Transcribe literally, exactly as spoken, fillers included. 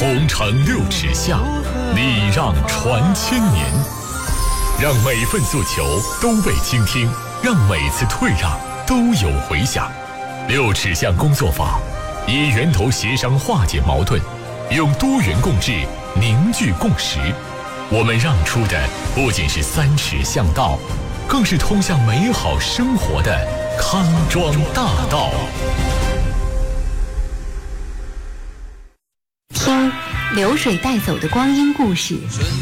红尘六尺下，礼让传千年。让每份诉求都被倾听，让每次退让都有回响。六尺巷工作法，以源头协商化解矛盾，用多元共治凝聚共识。我们让出的不仅是三尺巷道，更是通向美好生活的康庄大道。 听流水带走的光阴故事，